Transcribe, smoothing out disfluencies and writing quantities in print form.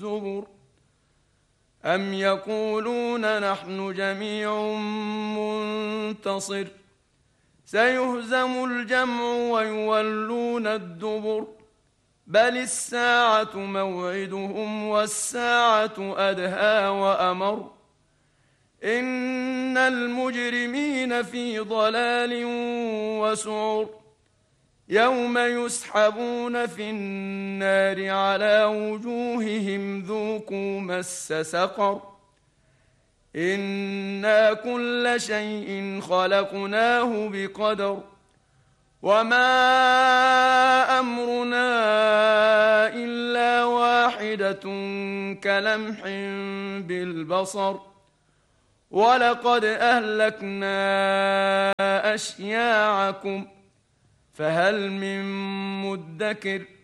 الزبر أم يقولون نحن جميع منتصر سيهزم الجمع ويولون الدبر بل الساعة موعدهم والساعة أدهى وأمر إن المجرمين في ضلال وسعر يوم يسحبون في النار على وجوههم ذوقوا مس سقر إنا كل شيء خلقناه بقدر وما أمرنا إلا واحدة كلمح بالبصر ولقد أهلكنا أشياعكم فهل من مدكر